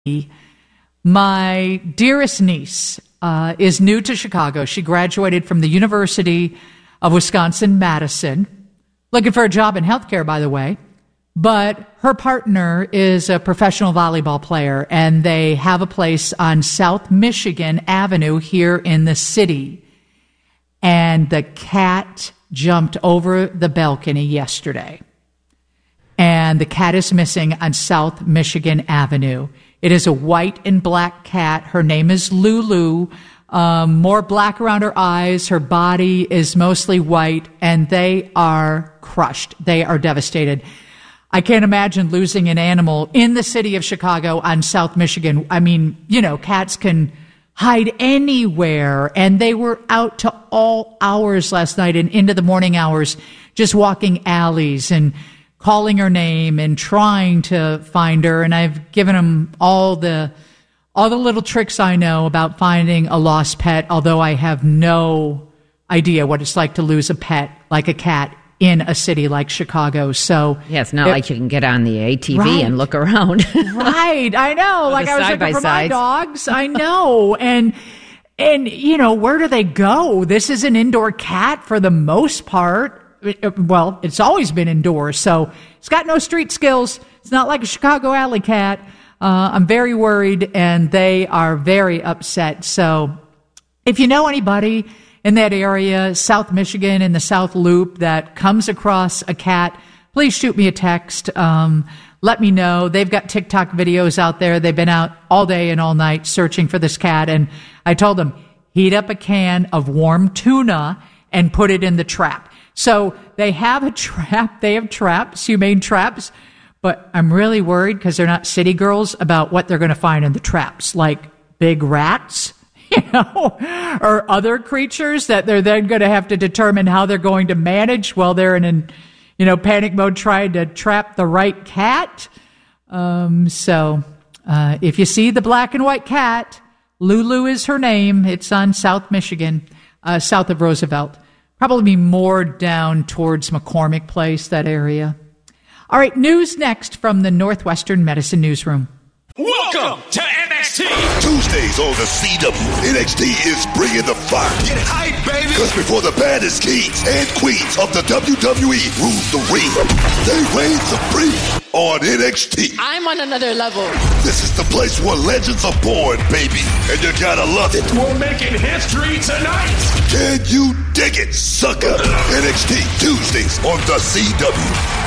My dearest niece is new to Chicago. She graduated from the University of Wisconsin-Madison, looking for a job in healthcare, by the way. But her partner is a professional volleyball player, and they have a place on South Michigan Avenue here in the city. And the cat jumped over the balcony yesterday. And the cat is missing on South Michigan Avenue. It is a white and black cat. Her name is Lulu. More black around her eyes. Her body is mostly white, and they are crushed. They are devastated. I can't imagine losing an animal in the city of Chicago on South Michigan. I mean, you know, cats can hide anywhere, and they were out to all hours last night and into the morning hours, just walking alleys and calling her name and trying to find her. And I've given them all the little tricks I know about finding a lost pet, although I have no idea what it's like to lose a pet like a cat in a city like Chicago. So yeah, it's not like you can get on the ATV and look around. Right, I know. Like I was looking for my dogs. I know. And you know, where do they go? This is an indoor cat for the most part. Well, it's always been indoors, so it's got no street skills. It's not like a Chicago alley cat. I'm very worried, and they are very upset. So if you know anybody in that area, South Michigan in the South Loop, that comes across a cat, please shoot me a text. Let me know. They've got TikTok videos out there. They've been out all day and all night searching for this cat. And I told them, heat up a can of warm tuna and put it in the trap. So they have a trap. They have traps, humane traps. But I'm really worried because they're not city girls about what they're going to find in the traps, like big rats, you know, or other creatures that they're then going to have to determine how they're going to manage while they're in, you know, panic mode trying to trap the right cat. So if you see the black and white cat, Lulu is her name. It's on South Michigan, south of Roosevelt. Probably more down towards McCormick Place, that area. All right, news next from the Northwestern Medicine Newsroom. Welcome to NXT. Tuesdays on the CW, NXT is bringing the fire. Get hype, baby. Because before the baddest kings and queens of the WWE rule the ring, they reign supreme on NXT. I'm on another level. This is the place where legends are born, baby, and you gotta love it. We're making history tonight. Can you dig it, sucker? NXT Tuesdays on the CW.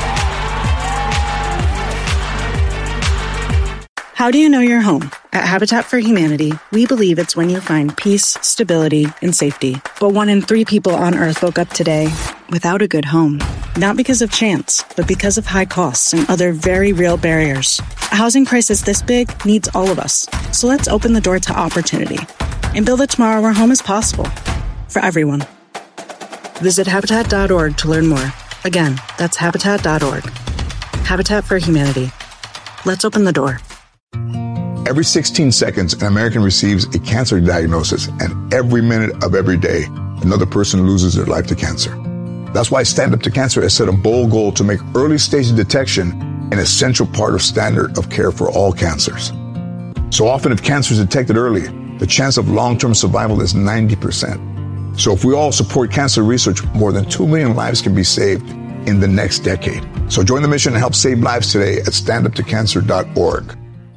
How do you know you're home? At Habitat for Humanity, we believe it's when you find peace, stability, and safety. But 1 in 3 people on Earth woke up today without a good home. Not because of chance, but because of high costs and other very real barriers. A housing crisis this big needs all of us. So let's open the door to opportunity and build a tomorrow where home is possible for everyone. Visit Habitat.org to learn more. Again, that's Habitat.org. Habitat for Humanity. Let's open the door. Every 16 seconds, an American receives a cancer diagnosis, and every minute of every day, another person loses their life to cancer. That's why Stand Up to Cancer has set a bold goal to make early stage detection an essential part of standard of care for all cancers. So often, if cancer is detected early, the chance of long-term survival is 90%. So if we all support cancer research, more than 2 million lives can be saved in the next decade. So join the mission and help save lives today at standuptocancer.org.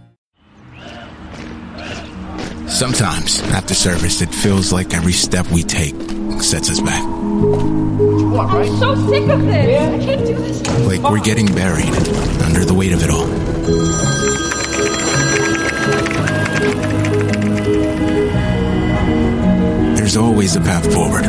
Sometimes, after service, it feels like every step we take sets us back. I'm so sick of this. I can't do this. Like we're getting buried under the weight of it all. There's always a path forward.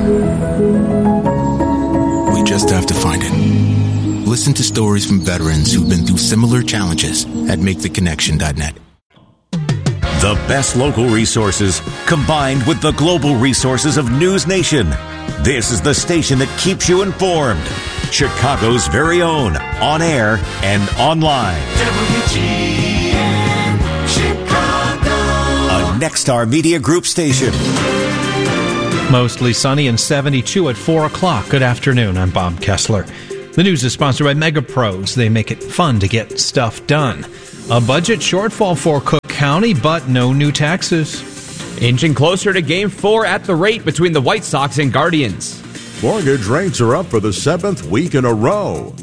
We just have to find it. Listen to stories from veterans who've been through similar challenges at MakeTheConnection.net. The best local resources combined with the global resources of News Nation. This is the station that keeps you informed. Chicago's very own, on air and online. WGN Chicago. A Nexstar Media Group station. Mostly sunny and 72 at 4 o'clock. Good afternoon. I'm Bob Kessler. The news is sponsored by Mega Pros. They make it fun to get stuff done. A budget shortfall for Cook County, but no new taxes. Inching closer to Game 4 at the rate between the White Sox and Guardians. Mortgage rates are up for the 7th week in a row.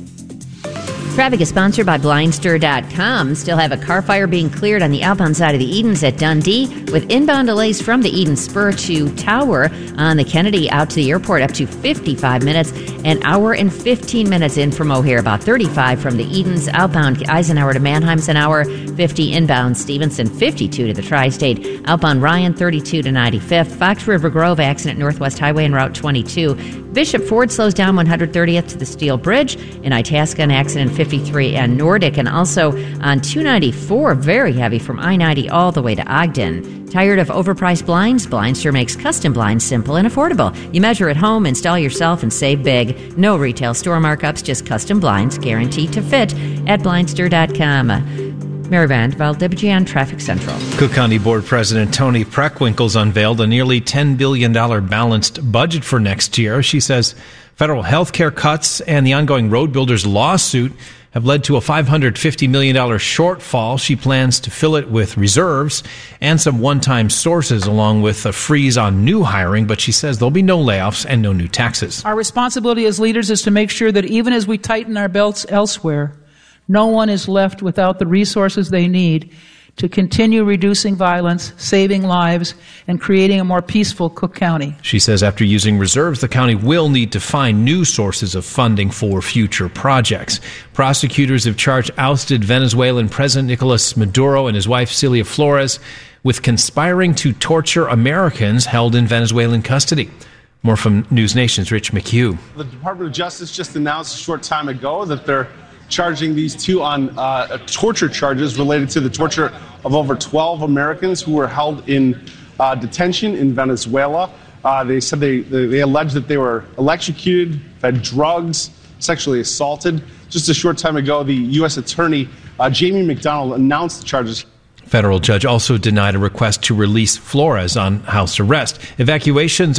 Traffic is sponsored by Blindster.com. Still have a car fire being cleared on the outbound side of the Edens at Dundee, with inbound delays from the Eden Spur to Tower on the Kennedy out to the airport up to 55 minutes, an hour and 15 minutes in from O'Hare, about 35 from the Edens, outbound Eisenhower to Mannheim's an hour, 50 inbound Stevenson, 52 to the Tri-State, outbound Ryan, 32 to 95th, Fox River Grove accident Northwest Highway and Route 22, Bishop Ford slows down 130th to the Steel Bridge, in Itasca an accident 53 and Nordic, and also on 294, very heavy from I-90 all the way to Ogden. Tired of overpriced blinds? Blindster makes custom blinds simple and affordable. You measure at home, install yourself, and save big. No retail store markups, just custom blinds guaranteed to fit at Blindster.com. Mary Vanderveld, WGN Traffic Central. Cook County Board President Toni Preckwinkle's unveiled a nearly $10 billion balanced budget for next year. She says federal health care cuts and the ongoing road builders lawsuit have led to a $550 million shortfall. She plans to fill it with reserves and some one-time sources, along with a freeze on new hiring, but she says there'll be no layoffs and no new taxes. Our responsibility as leaders is to make sure that even as we tighten our belts elsewhere, no one is left without the resources they need to continue reducing violence, saving lives, and creating a more peaceful Cook County. She says after using reserves, the county will need to find new sources of funding for future projects. Prosecutors have charged ousted Venezuelan President Nicolas Maduro and his wife Celia Flores with conspiring to torture Americans held in Venezuelan custody. More from News Nation's Rich McHugh. The Department of Justice just announced a short time ago that they're charging these two on torture charges related to the torture of over 12 Americans who were held in detention in Venezuela. They said they alleged that they were electrocuted, fed drugs, sexually assaulted. Just a short time ago, the U.S. Attorney Jamie McDonald announced the charges. Federal judge also denied a request to release Flores on house arrest. Evacuation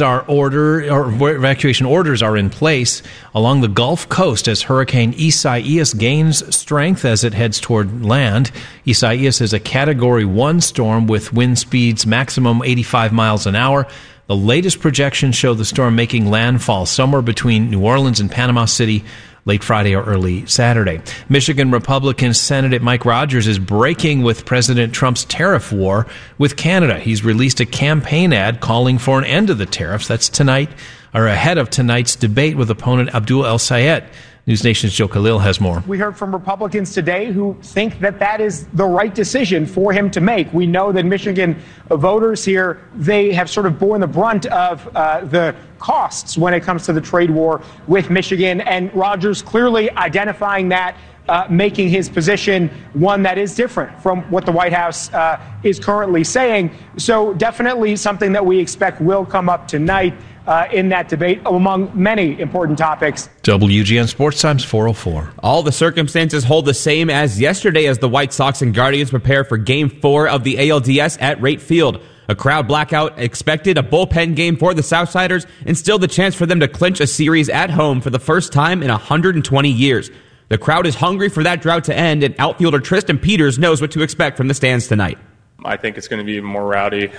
orders are in place along the Gulf Coast as Hurricane Isaias gains strength as it heads toward land. Isaias is a Category 1 storm with wind speeds maximum 85 miles an hour. The latest projections show the storm making landfall somewhere between New Orleans and Panama City late Friday or early Saturday. Michigan Republican Senator Mike Rogers is breaking with President Trump's tariff war with Canada. He's released a campaign ad calling for an end to the tariffs. That's tonight, or ahead of tonight's debate with opponent Abdul El-Sayed. News Nation's Joe Khalil has more. We heard from Republicans today who think that that is the right decision for him to make. We know that Michigan voters here, they have sort of borne the brunt of the costs when it comes to the trade war with Michigan, and Rogers clearly identifying that, making his position one that is different from what the White House is currently saying. So definitely something that we expect will come up tonight in that debate, among many important topics. WGN Sports Times 404. All the circumstances hold the same as yesterday as the White Sox and Guardians prepare for Game 4 of the ALDS at Rate Field. A crowd blackout expected, a bullpen game for the Southsiders, and still the chance for them to clinch a series at home for the first time in 120 years. The crowd is hungry for that drought to end, and outfielder Tristan Peters knows what to expect from the stands tonight. I think it's going to be even more rowdy.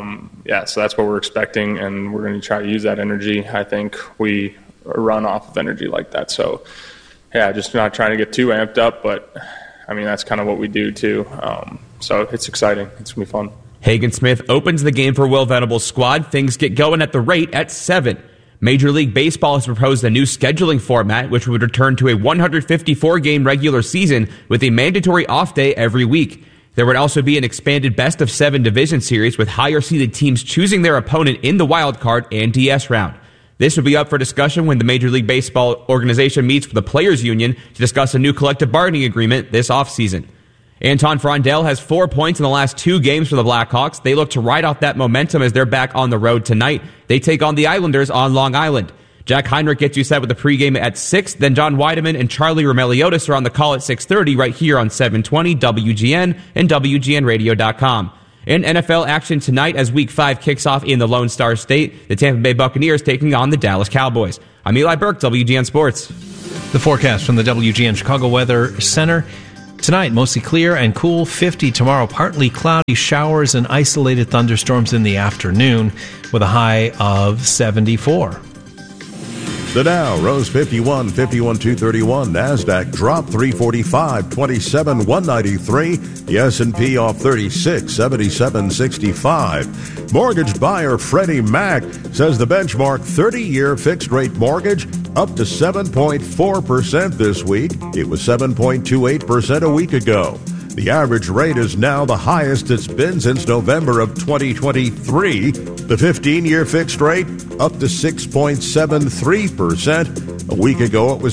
So that's what we're expecting, and we're going to try to use that energy. I think we run off of energy like that. So, just not trying to get too amped up, but, that's kind of what we do, too. So it's exciting. It's going to be fun. Hagen Smith opens the game for Will Venable's squad. Things get going at the Rate at 7. Major League Baseball has proposed a new scheduling format, which would return to a 154-game regular season with a mandatory off day every week. There would also be an expanded best-of-7 division series with higher-seeded teams choosing their opponent in the wild card and DS round. This will be up for discussion when the Major League Baseball organization meets with the Players Union to discuss a new collective bargaining agreement this offseason. Anton Frondell has 4 points in the last 2 games for the Blackhawks. They look to ride off that momentum as they're back on the road tonight. They take on the Islanders on Long Island. Jack Heinrich gets you set with the pregame at 6. Then John Weideman and Charlie Romeliotis are on the call at 6:30 right here on 720 WGN and WGNradio.com. In NFL action tonight as Week 5 kicks off in the Lone Star State, the Tampa Bay Buccaneers taking on the Dallas Cowboys. I'm Eli Burke, WGN Sports. The forecast from the WGN Chicago Weather Center. Tonight, mostly clear and cool, 50 tomorrow. Partly cloudy, showers and isolated thunderstorms in the afternoon with a high of 74. The Dow rose 51, 231. NASDAQ dropped 345, 27,193. The S&P off 36, 77,65. Mortgage buyer Freddie Mac says the benchmark 30-year fixed-rate mortgage up to 7.4% this week. It was 7.28% a week ago. The average rate is now the highest it's been since November of 2023. The 15-year fixed rate up to 6.73%. A week ago, it was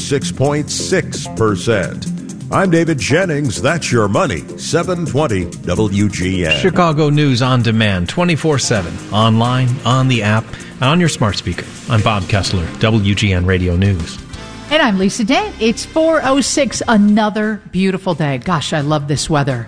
6.6%. I'm David Jennings. That's your money. 720 WGN. Chicago News on demand, 24/7, online, on the app, and on your smart speaker. I'm Bob Kessler, WGN Radio News. And I'm Lisa Dent. It's 4:06, another beautiful day. Gosh, I love this weather.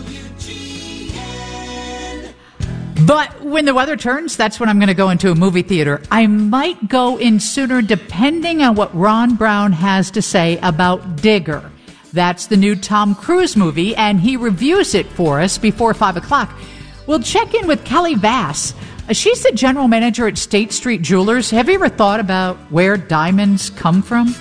But when the weather turns, that's when I'm going to go into a movie theater. I might go in sooner depending on what Ron Brown has to say about Digger. That's the new Tom Cruise movie, and he reviews it for us before 5 o'clock. We'll check in with Kelly Vass. She's the general manager at State Street Jewelers. Have you ever thought about where diamonds come from?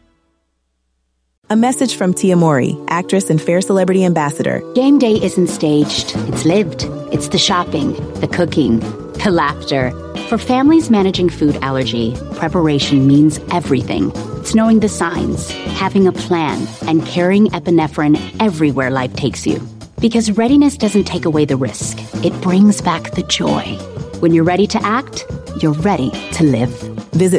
A message from Tia Mori, actress and Fair Celebrity Ambassador. Game day isn't staged, it's lived. It's the shopping, the cooking, the laughter. For families managing food allergy, preparation means everything. It's knowing the signs, having a plan, and carrying epinephrine everywhere life takes you. Because readiness doesn't take away the risk, it brings back the joy. When you're ready to act, you're ready to live. Visit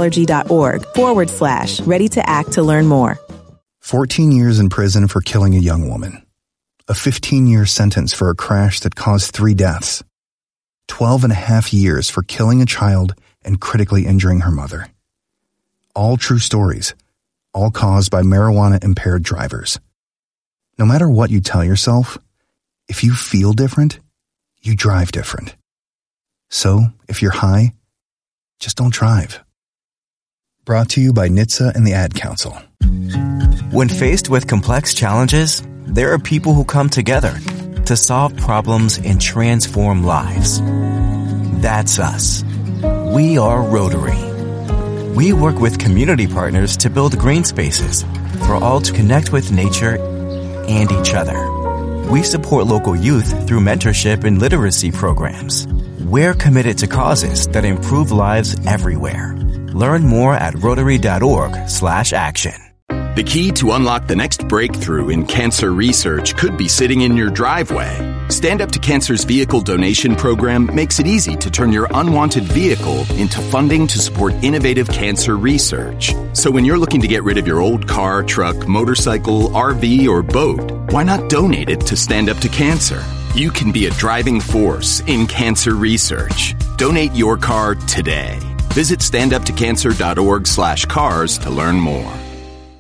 foodallergy.org/ready to act to learn more. 14 years in prison for killing a young woman. A 15-year sentence for a crash that caused 3 deaths. 12 and a half years for killing a child and critically injuring her mother. All true stories, all caused by marijuana-impaired drivers. No matter what you tell yourself, if you feel different, you drive different. So, if you're high, just don't drive. Brought to you by NHTSA and the Ad Council. When faced with complex challenges, there are people who come together to solve problems and transform lives. That's us. We are Rotary. We work with community partners to build green spaces for all to connect with nature and each other. We support local youth through mentorship and literacy programs. We're committed to causes that improve lives everywhere. Learn more at Rotary.org/action. The key to unlock the next breakthrough in cancer research could be sitting in your driveway. Stand Up to Cancer's vehicle donation program makes it easy to turn your unwanted vehicle into funding to support innovative cancer research. So when you're looking to get rid of your old car, truck, motorcycle, RV, or boat, why not donate it to Stand Up to Cancer? You can be a driving force in cancer research. Donate your car today. Visit standuptocancer.org/cars to learn more.